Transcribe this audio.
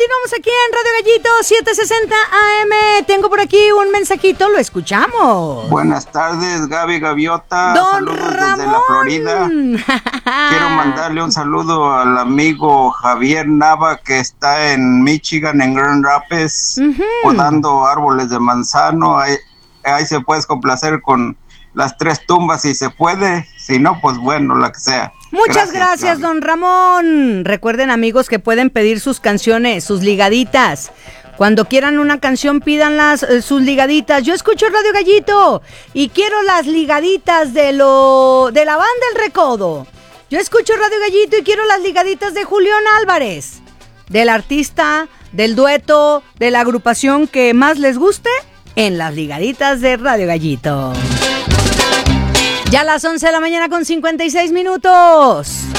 continuamos aquí en Radio Gallito 760 AM. Tengo por aquí un mensajito, lo escuchamos. Buenas tardes, Gaby Gaviota. Don Saludos Ramón. desde la Florida. Quiero mandarle un saludo al amigo Javier Nava, que está en Michigan, en Grand Rapids, podando árboles de manzano. Ahí se puede complacer con las 3 tumbas si se puede, si no, pues bueno, la que sea. Muchas gracias, don Ramón. Recuerden, amigos, que pueden pedir sus canciones, sus ligaditas. Cuando quieran una canción, pídanlas, sus ligaditas. Yo escucho Radio Gallito y quiero las ligaditas de la banda El Recodo. Yo escucho Radio Gallito y quiero las ligaditas de Julián Álvarez. Del artista, del dueto, de la agrupación que más les guste, en las ligaditas de Radio Gallito. Ya a las 11 de la mañana con 56 minutos.